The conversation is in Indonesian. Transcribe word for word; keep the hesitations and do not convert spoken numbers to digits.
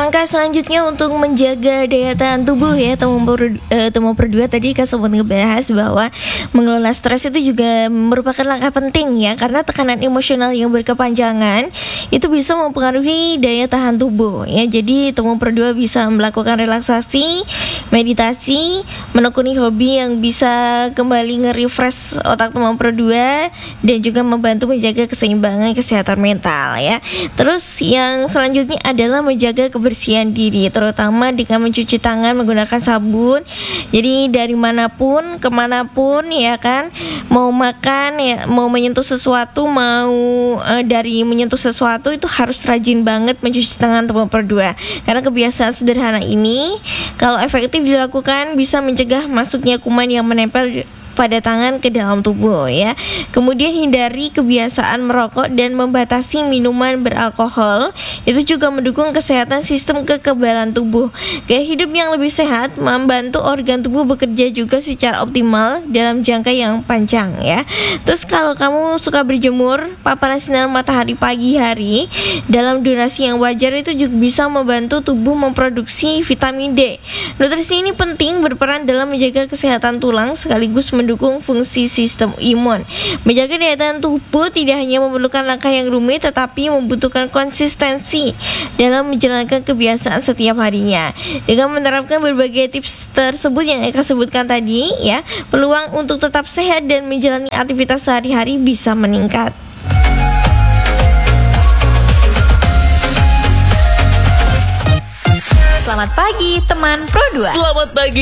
Langkah selanjutnya untuk menjaga daya tahan tubuh ya, Temu per, uh, Temu Perdua tadi Kak sempat ngebahas bahwa mengelola stres itu juga merupakan langkah penting ya, karena tekanan emosional yang berkepanjangan itu bisa mempengaruhi daya tahan tubuh ya. Jadi Temu Perdua bisa melakukan relaksasi, meditasi, menekuni hobi yang bisa kembali nge-refresh otak Temu Perdua dan juga membantu menjaga keseimbangan kesehatan mental ya. Terus yang selanjutnya adalah menjaga kebersihan diri, terutama dengan mencuci tangan menggunakan sabun. Jadi dari manapun, kemanapun ya kan, mau makan ya, mau menyentuh sesuatu, mau e, dari menyentuh sesuatu itu harus rajin banget mencuci tangan Temu Perdua. Karena kebiasaan sederhana ini kalau efektif dilakukan bisa mencegah masuknya kuman yang menempel pada tangan ke dalam tubuh ya. Kemudian hindari kebiasaan merokok dan membatasi minuman beralkohol. Itu juga mendukung kesehatan sistem kekebalan tubuh. Gaya hidup yang lebih sehat membantu organ tubuh bekerja juga secara optimal dalam jangka yang panjang ya. Terus kalau kamu suka berjemur, paparan sinar matahari pagi hari dalam durasi yang wajar itu juga bisa membantu tubuh memproduksi vitamin D. Nutrisi ini penting, berperan dalam menjaga kesehatan tulang sekaligus mendukung fungsi sistem imun. Menjaga daya tahan tubuh tidak hanya memerlukan langkah yang rumit, tetapi membutuhkan konsistensi dalam menjalankan kebiasaan setiap harinya. Dengan menerapkan berbagai tips tersebut yang Eka sebutkan tadi ya, peluang untuk tetap sehat dan menjalani aktivitas sehari-hari bisa meningkat. Selamat pagi teman Pro dua. Selamat pagi